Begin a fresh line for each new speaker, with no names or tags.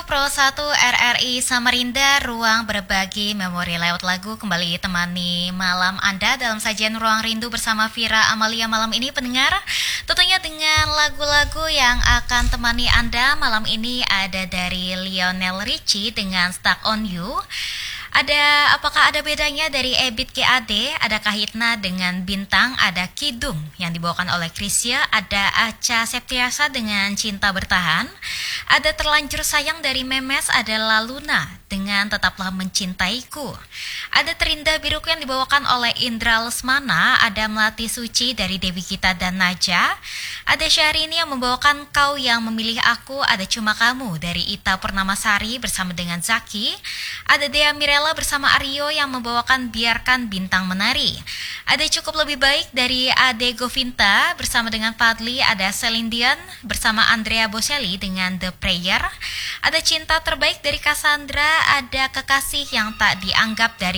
Pro 1 RRI Samarinda, ruang berbagi memori lewat lagu kembali temani malam Anda dalam sajian Ruang Rindu bersama Vira Amalia malam ini pendengar. Tentunya dengan lagu-lagu yang akan temani Anda malam ini ada dari Lionel Richie dengan Stuck on You. Apakah ada bedanya dari Ebit GAD, ada Kahitna dengan Bintang, ada Kidung yang dibawakan oleh Krisya, ada Acha Septiasa dengan Cinta Bertahan, ada Terlanjur Sayang dari Memes, ada Laluna dengan Tetaplah Mencintaiku, ada Terindah Biruku yang dibawakan oleh Indra Lesmana, ada Melati Suci dari Dewi Gita dan Naja, ada Syahrini yang membawakan Kau Yang Memilih Aku, ada Cuma Kamu dari Ita Purnamasari bersama dengan Zaki, ada Dea Mirella bersama Aryo yang membawakan Biarkan Bintang Menari. Ada Cukup Lebih Baik dari Ade Govinta bersama dengan Fadli, ada Celine Dion bersama Andrea Bocelli dengan The Prayer. Ada Cinta Terbaik dari Cassandra, ada Kekasih Yang Tak Dianggap dari